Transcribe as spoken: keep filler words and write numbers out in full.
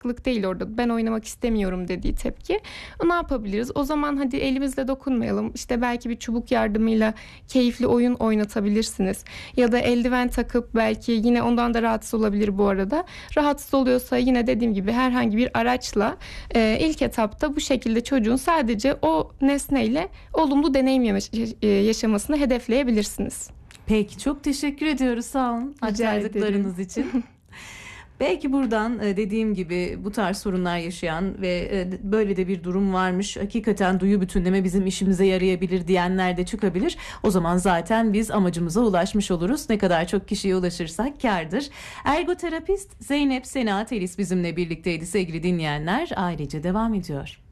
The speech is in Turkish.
baskılık değil orada. Ben oynamak istemiyorum dediği tepki. Ne yapabiliriz? O zaman hadi elimizle dokunmayalım. İşte belki bir çubuk yardımıyla keyifli oyun oynatabilirsiniz. Ya da eldiven takıp belki yine ondan da rahatsız olabilir bu arada. Rahatsız oluyorsa yine dediğim gibi herhangi bir araçla e, ilk etapta bu şekilde çocuğun sadece o nesneyle olumlu deneyim yaşamasını hedefleyebilirsiniz. Peki, çok teşekkür ediyoruz. Sağ olun aktardıklarınız için. Belki buradan dediğim gibi bu tarz sorunlar yaşayan ve böyle de bir durum varmış, hakikaten duyu bütünleme bizim işimize yarayabilir diyenler de çıkabilir. O zaman zaten biz amacımıza ulaşmış oluruz. Ne kadar çok kişiye ulaşırsak kârdır. Ergoterapist Zeynep Sena Telis bizimle birlikteydi sevgili dinleyenler. Ailece devam ediyor.